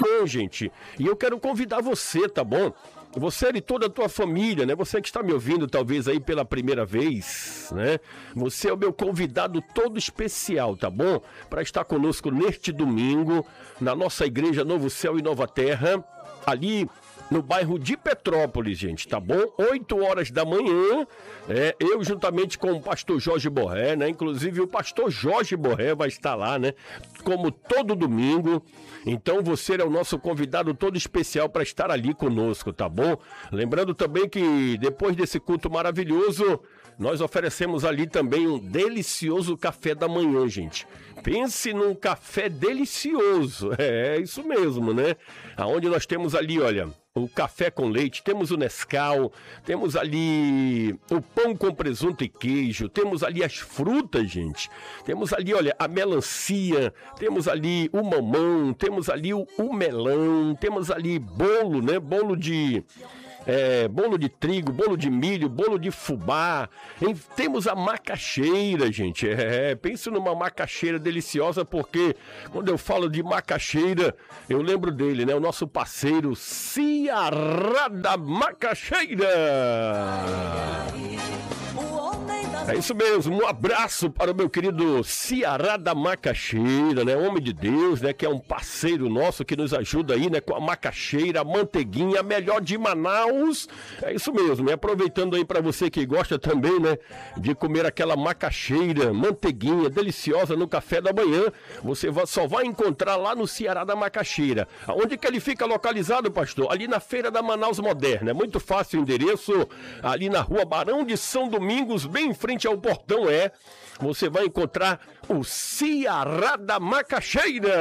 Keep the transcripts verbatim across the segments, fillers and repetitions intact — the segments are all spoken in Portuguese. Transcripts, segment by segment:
manhã, gente. E eu quero convidar você, tá bom? Você e toda a tua família, né? Você que está me ouvindo talvez aí pela primeira vez, né? Você é o meu convidado todo especial, tá bom? Para estar conosco neste domingo, na nossa igreja Novo Céu e Nova Terra, ali no bairro de Petrópolis, gente, tá bom? oito horas da manhã, é, eu juntamente com o pastor Jorge Borré, né? Inclusive o pastor Jorge Borré vai estar lá, né? Como todo domingo. Então você é o nosso convidado todo especial para estar ali conosco, tá bom? Lembrando também que depois desse culto maravilhoso, nós oferecemos ali também um delicioso café da manhã, gente. Pense num café delicioso, é isso mesmo, né? Aonde nós temos ali, olha, o café com leite, temos o Nescau, temos ali o pão com presunto e queijo, temos ali as frutas, gente. Temos ali, olha, a melancia, temos ali o mamão, temos ali o, o melão, temos ali bolo, né? Bolo de... É, bolo de trigo, bolo de milho, bolo de fubá, hein? Temos a macaxeira, gente, é, pense numa macaxeira deliciosa, porque quando eu falo de macaxeira, eu lembro dele, né, o nosso parceiro Ceará da Macaxeira. É isso mesmo, um abraço para o meu querido Ceará da Macaxeira, né, homem de Deus, né, que é um parceiro nosso que nos ajuda aí, né, com a macaxeira, a manteiguinha, a melhor de Manaus. É isso mesmo, né, aproveitando aí para você que gosta também, né, de comer aquela macaxeira, manteiguinha deliciosa no café da manhã, você vai, só vai encontrar lá no Ceará da Macaxeira. Onde que ele fica localizado, pastor? Ali na Feira da Manaus Moderna, é muito fácil o endereço, ali na rua Barão de São Domingos, bem em frente ao Portão É, você vai encontrar o Ceará da Macaxeira.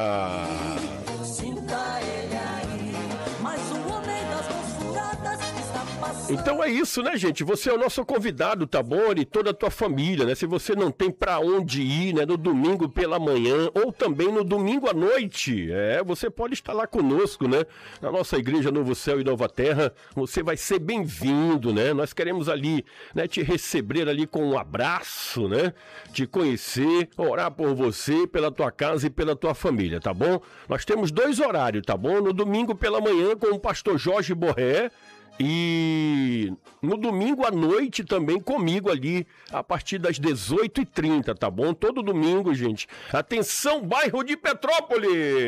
Sinta ele aí, mas o homem das mãos furadas está passando. Então é isso, né, gente? Você é o nosso convidado, tá bom? E toda a tua família, né? Se você não tem pra onde ir, né, no domingo pela manhã ou também no domingo à noite, é, você pode estar lá conosco, né? Na nossa igreja Novo Céu e Nova Terra, você vai ser bem-vindo, né? Nós queremos ali, né, te receber ali com um abraço, né? Te conhecer, orar por você, pela tua casa e pela tua família, tá bom? Nós temos dois horários, tá bom? No domingo pela manhã com o pastor Jorge Borré, e no domingo à noite também comigo ali, a partir das dezoito e trinta, tá bom? Todo domingo, gente. Atenção, bairro de Petrópolis!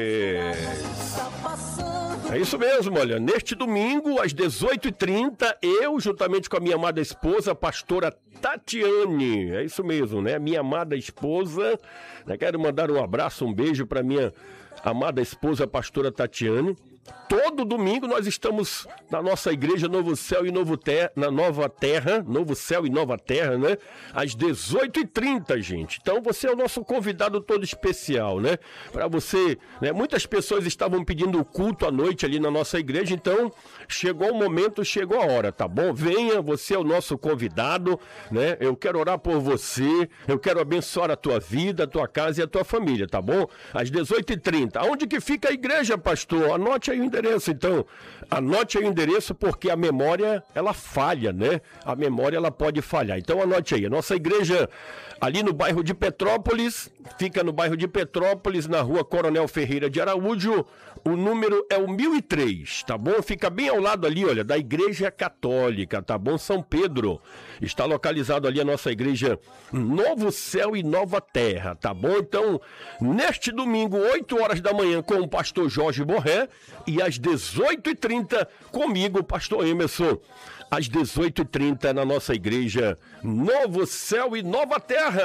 É isso mesmo, olha, neste domingo, às dezoito e trinta, eu, juntamente com a minha amada esposa, a pastora Tatiane, é isso mesmo, né? Minha amada esposa, né? Quero mandar um abraço, um beijo para minha amada esposa, a pastora Tatiane. Todo domingo nós estamos na nossa igreja Novo Céu e Novo Terra, na Nova Terra, Novo Céu e Nova Terra, né? Às dezoito e trinta, gente. Então você é o nosso convidado todo especial, né? Para você, né? Muitas pessoas estavam pedindo o culto à noite ali na nossa igreja, então chegou o momento, chegou a hora, tá bom? Venha, você é o nosso convidado, né? Eu quero orar por você, eu quero abençoar a tua vida, a tua casa e a tua família, tá bom? Às dezoito e trinta. Onde que fica a igreja, pastor? Anote aí o endereço, então. Anote aí o endereço, porque a memória, ela falha, né? A memória, ela pode falhar. Então, anote aí. A nossa igreja, ali no bairro de Petrópolis, fica no bairro de Petrópolis, na rua Coronel Ferreira de Araújo. O número é o mil e três, tá bom? Fica bem ao lado ali, olha, da Igreja Católica, tá bom? São Pedro. Está localizado ali a nossa igreja Novo Céu e Nova Terra, tá bom? Então, neste domingo, oito horas da manhã, com o pastor Jorge Borré, e às dezoito e trinta, comigo, pastor Emerson, às dezoito e trinta, na nossa igreja Novo Céu e Nova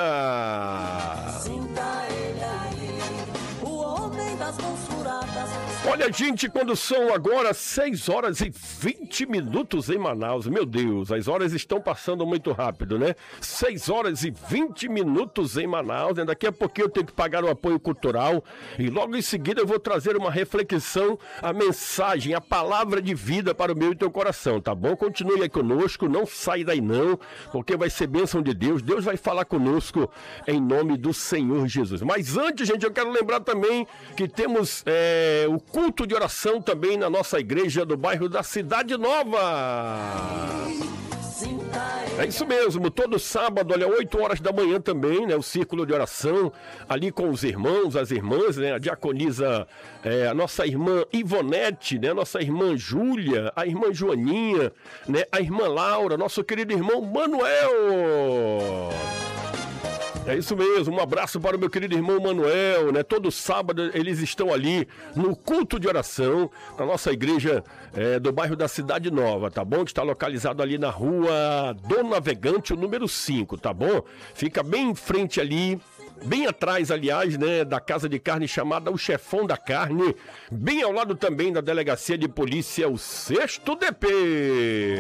Terra. Sinta ele aí, o homem das mãos furadas. Olha, gente, quando são agora seis horas e vinte minutos em Manaus, meu Deus, as horas estão passando muito rápido, né? seis horas e vinte minutos em Manaus, né? Daqui a pouquinho eu tenho que pagar o apoio cultural e logo em seguida eu vou trazer uma reflexão, a mensagem, a palavra de vida para o meu e teu coração, tá bom? Continue aí conosco, não sai daí não, porque vai ser bênção de Deus, Deus vai falar conosco em nome do Senhor Jesus. Mas antes, gente, eu quero lembrar também que temos é, o culto de oração também na nossa igreja do bairro da Cidade Nova. É isso mesmo, todo sábado, olha, oito horas da manhã também, né? O círculo de oração, ali com os irmãos, as irmãs, né? A diaconisa, é, a nossa irmã Ivonete, né? A nossa irmã Júlia, a irmã Joaninha, né? A irmã Laura, nosso querido irmão Manuel. É isso mesmo, um abraço para o meu querido irmão Manuel, né? Todo sábado eles estão ali no culto de oração, na nossa igreja é, do bairro da Cidade Nova, tá bom? Que está localizado ali na rua do Navegante, o número cinco, tá bom? Fica bem em frente ali, bem atrás, aliás, né, da casa de carne chamada O Chefão da Carne, bem ao lado também da delegacia de polícia, o sexto D P.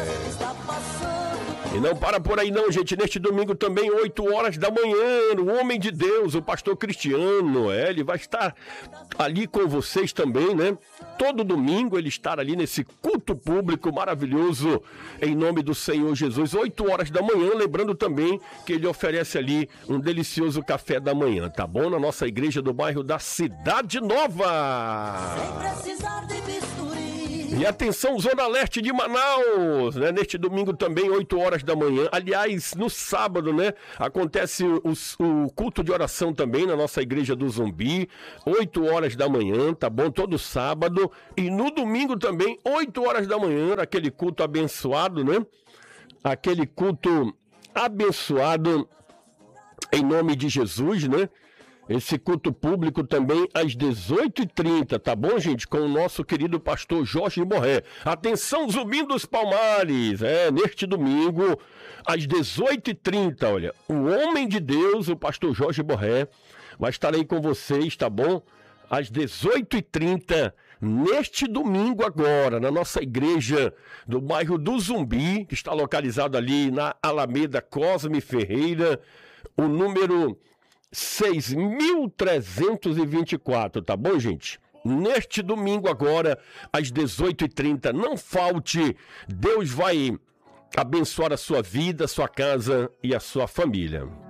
E não para por aí não, gente. Neste domingo também, oito horas da manhã, o homem de Deus, o pastor Cristiano, é, ele vai estar ali com vocês também, né? Todo domingo ele estará ali nesse culto público maravilhoso, em nome do Senhor Jesus, oito horas da manhã, lembrando também que ele oferece ali um delicioso café da manhã, tá bom? Na nossa igreja do bairro da Cidade Nova. Sem precisar de bisturi. E atenção, Zona Leste de Manaus, né? Neste domingo também, oito horas da manhã. Aliás, no sábado, né? Acontece o, o culto de oração também na nossa igreja do Zumbi, oito horas da manhã, tá bom? Todo sábado. E no domingo também, oito horas da manhã, aquele culto abençoado, né? Aquele culto abençoado em nome de Jesus, né? Esse culto público também às dezoito e trinta, tá bom, gente? Com o nosso querido pastor Jorge Borré. Atenção, Zumbi dos Palmares, é, neste domingo, às dezoito e trinta, olha, o homem de Deus, o pastor Jorge Borré, vai estar aí com vocês, tá bom? Às dezoito e trinta, neste domingo agora, na nossa igreja do bairro do Zumbi, que está localizado ali na Alameda Cosme Ferreira, o número seis mil trezentos e vinte e quatro, tá bom, gente? Neste domingo agora, às dezoito e trinta, não falte, Deus vai abençoar a sua vida, a sua casa e a sua família.